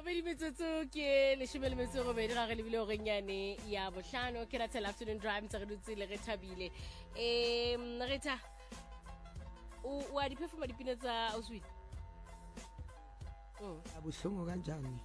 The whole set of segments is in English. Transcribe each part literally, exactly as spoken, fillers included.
Mabedi metsotso ke le shebele metsotso go bedi ga re lebile o renyane ya bohlano ke ratela afternoon drive tsa re dutse le re thabile em re tha o wa di perform dipina tsa Oswit oh abuhlungu kanjani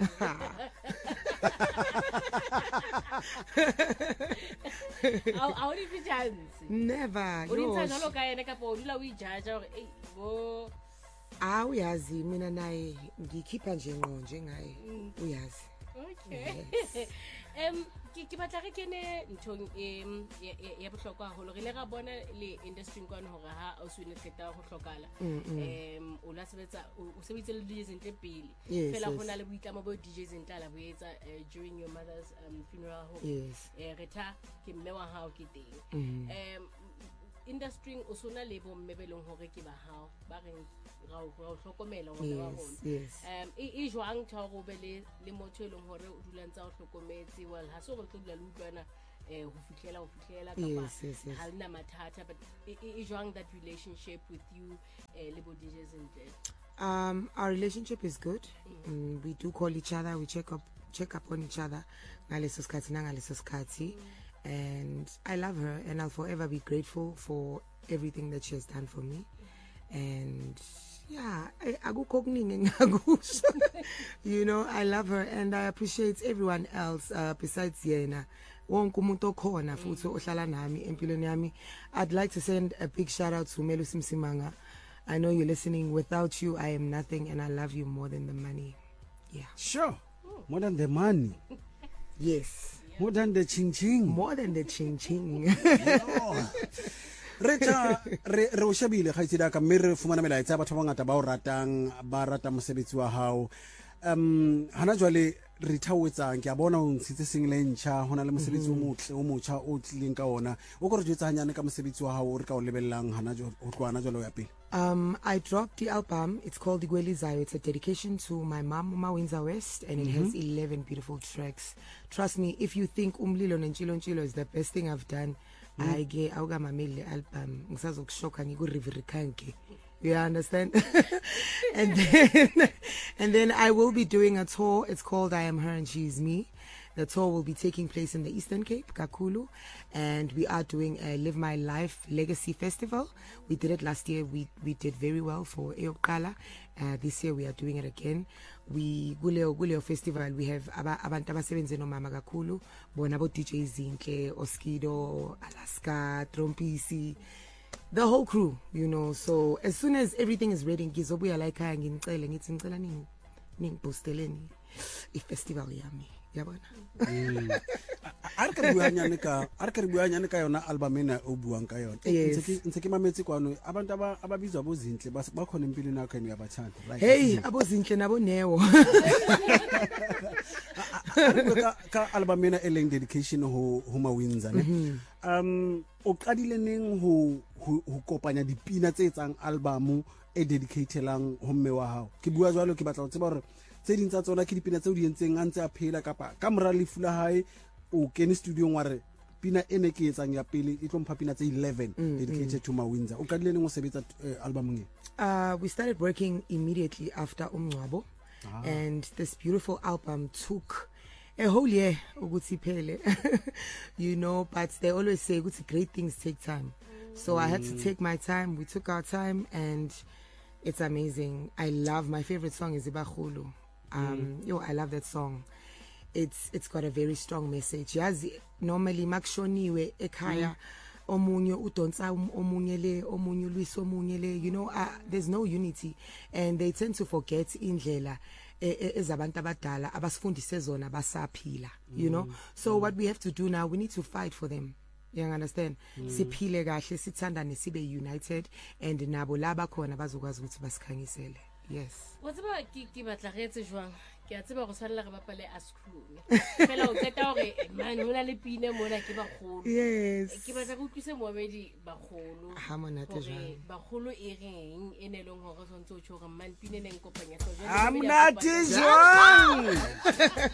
Au au di chance never o ntsa jalo ka ene ka po dula o ijaja gore eh bo Ah uyazi mina naye ngikhipha nje ngqo njengaye uyazi okay em ke ke batla re kene ntong em ya bohlokwa haholo re le ga bona le industry kwana hore ha o swine tseta go hlokala em o la sebetsa o sebetsa le D Js ntle pele fela gona le boitlamo bo D Js ntala bo etsa during your mother's um, funeral home yes eh retha ke mme wa hao ke teng em industry o sona le bo mmebelong hore ke ba hao ba re ra o hlokomela ngwana wa bona um e jwang tsa go be le le motho e leng hore o dula ntsa o hlokometse well ha se go tlo dula le utlwana eh ho fihlela ho fihlela kapa ha lena mathata but e jwang that relationship with you eh le bo D Js and um our relationship is good mm. Mm, we do call each other, we check up check up on each other ngaleso sikhathi nangaleso sikhathi and I love her and I'll forever be grateful for everything that she has done for me and yeah akukho okuningi ngakusho you know I love her and I appreciate everyone else uh, besides yena wonke umuntu okhona futhi ohlala nami empilweni yami. I'd like to send a big shout out to Melu Simsimanga. I know you're listening. Without you I am nothing and I love you more than the money. Yeah, sure, more than the money. Yes, more than the ching ching, more than the ching ching. Reta re re o shebile ga itse da ka mme re fumana melaetsa batho ba ngata ba o ratang ba rata mosebetsi wa hao um hana jwale re thawetsang ke a bona o ntshitse single ntsha hona le mosebetsi o motle o motsha o tlileng ka ona o go re jetsa hanyane ka mosebetsi wa hao o re ka o lebellang hana jwale o tloana jwale ya pele. Um, I dropped the album. It's called Igweli Zayo. It's a dedication to my mom, Mama Windsor West, and it mm-hmm. has eleven beautiful tracks. Trust me, if you think Umlilo Nchilo Nchilo is the best thing I've done, mm. I get Auga Mameli album. Ngisazokushoka ngiku riverikanke. You understand? and then and then I will be doing a tour. It's called I Am Her and She Is Me. The tour will be taking place in the Eastern Cape, Kakulu, and we are doing a Live My Life Legacy Festival. We did it last year. We we did very well for Eokala. Uh, this year we are doing it again. We Guleo Guleo Festival. We have abantu abasebenze nomama kakhulu, bona bo D J Zinhle, Oskido, Alaska, Trompisi, the whole crew, you know. So as soon as everything is ready, ngizobuya la ekhaya ngicela ngithi ngicela ningi ningiboostereni i-festival yami. Yabona a re ka bua nyane ka a re ka bua nyane ka yona album ena o buang ka yona ntse ke mametse kwano abantu aba ababizwa bozinhle ba khona empilweni yakho ene yabathanda right hey abozinhle nabo newo ka ka album ena eleng dedication ho ho Mawinza ne um o qadile neng ho ho kopanya dipina tse etsang album e dedicatelang ho mme wa hao ke bua jwalo ke batla go tseba hore tse ding tsa tsona ke dipina tse o di entseng a ntse a phela kapa ka mora lefu la hae o kene studio wa re pina ene ke etsang ya pele e tlo mpha pina tse eleven mm, dedicated mm. to Mawinza. O qadile neng o sebetsa uh, album nge? Uh we started working immediately after umncwabo ah. and this beautiful album took a whole year ukuthi phele you know, but they always say ukuthi great things take time. So mm. I had to take my time. We took our time and it's amazing. I love, my favorite song is Ibahulu. Um, mm. yo, I love that song. It's it's got a very strong message. Yazi normally makshoniwe ekhaya omunye udonsa omunye le omunye ulwisa omunye le, you know, uh, there's no unity and they tend to forget indlela ezabantu abadala abasifundise zona basaphila, you know. So mm. what we have to do now, we need to fight for them. You understand? Mm. Siphile kahle sithandane sibe united and nabo laba khona bazokwazi ukuthi basikhangisele. Yes. What's about ki batla re etse jwang? Ke a tseba go tshwanela re bapale Ascrew. Fela o tseta hore man hona le pina mona ke bagolo. Yes. Ke batla go tlise moemedi bagolo. Ha monate jwang. Bagolo e reng ene leng hore sontse o tshore man pina neng kopanya so jwang. Ha monate jwang.